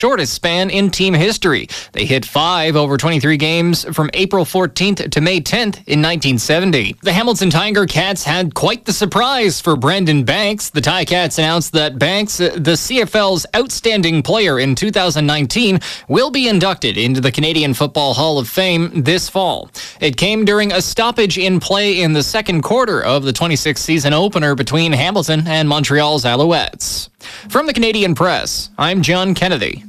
shortest span in team history. They hit 5 over 23 games from April 14th to May 10th in 1970. The Hamilton Tiger Cats had quite the surprise for Brendan Banks. The Ticats announced that Banks, the CFL's outstanding player in 2019, will be inducted into the Canadian Football Hall of Fame this fall. It came during a stoppage in play in the second quarter of the 26th season opener between Hamilton and Montreal's Alouettes. From the Canadian Press, I'm John Kennedy.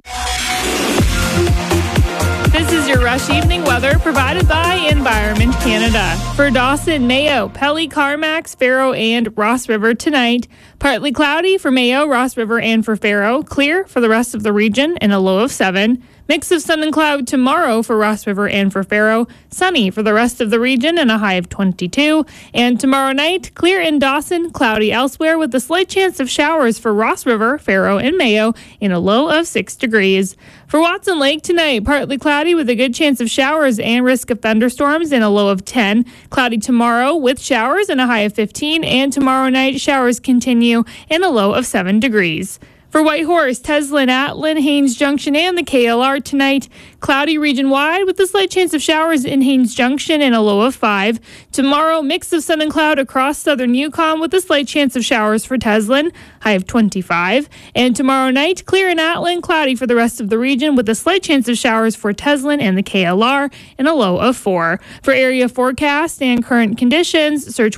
This is your Rush Evening weather provided by Environment Canada. For Dawson, Mayo, Pelly, Carmacks, Faro, and Ross River tonight. Partly cloudy for Mayo, Ross River, and for Faro. Clear for the rest of the region and a low of 7. Mix of sun and cloud tomorrow for Ross River and for Faro. Sunny for the rest of the region and a high of 22. And tomorrow night, clear in Dawson, cloudy elsewhere with a slight chance of showers for Ross River, Faro, and Mayo in a low of 6 degrees. For Watson Lake tonight, partly cloudy with a good chance of showers and risk of thunderstorms in a low of 10. Cloudy tomorrow with showers and a high of 15. And tomorrow night, showers continue in a low of 7 degrees. For Whitehorse, Teslin, Atlin, Haines Junction, and the KLR tonight, cloudy region-wide with a slight chance of showers in Haines Junction and a low of 5. Tomorrow, mix of sun and cloud across southern Yukon with a slight chance of showers for Teslin, high of 25. And tomorrow night, clear in Atlin, cloudy for the rest of the region with a slight chance of showers for Teslin and the KLR and a low of 4. For area forecast and current conditions, search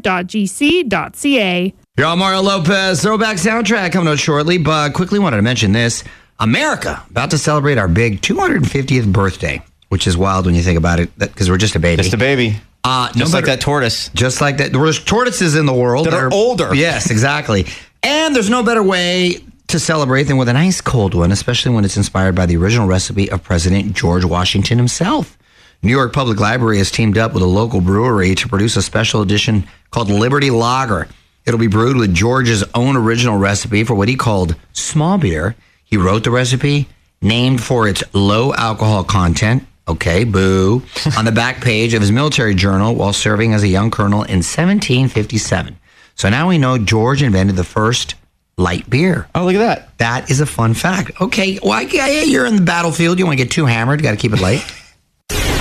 weather.gc.ca. You're on Mario Lopez Throwback Soundtrack coming out shortly, but quickly wanted to mention this. America, about to celebrate our big 250th birthday, which is wild when you think about it, because we're just a baby. Just a baby. Just like that tortoise. Just like that. There's tortoises in the world that are older. Yes, exactly. And there's no better way to celebrate than with a nice cold one, especially when it's inspired by the original recipe of President George Washington himself. New York Public Library has teamed up with a local brewery to produce a special edition called Liberty Lager. It'll be brewed with George's own original recipe for what he called small beer. He wrote the recipe, named for its low alcohol content. Okay, boo. On the back page of his military journal while serving as a young colonel in 1757. So now we know George invented the first light beer. Oh, look at that. That is a fun fact. Okay, well, you're in the battlefield. You want to get too hammered. Got to keep it light.